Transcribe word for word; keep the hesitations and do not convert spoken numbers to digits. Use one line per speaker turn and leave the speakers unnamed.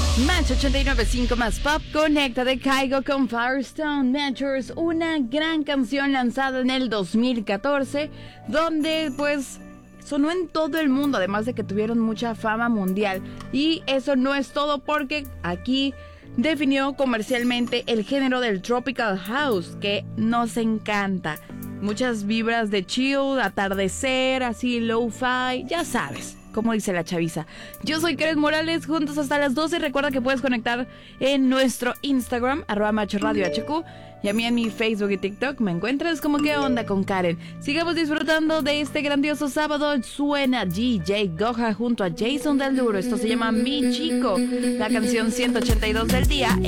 Match ochenta y nueve punto cinco más pop, conecta de Kygo con Firestone Matchers, una gran canción lanzada en el dos mil catorce, donde pues sonó en todo el mundo, además de que tuvieron mucha fama mundial. Y eso no es todo, porque aquí definió comercialmente el género del Tropical House, que nos encanta. Muchas vibras de chill, atardecer, así lo-fi, ya sabes, como dice la chaviza. Yo soy Karen Morales, juntos hasta las doce. Recuerda que puedes conectar en nuestro Instagram, arroba macho radio H Q. Y a mí en mi Facebook y TikTok me encuentras como ¿Qué onda con Karen? Sigamos disfrutando de este grandioso sábado. Suena D J Goja junto a Jason Derulo. Esto se llama Mi Chico, la canción ciento ochenta y dos del día.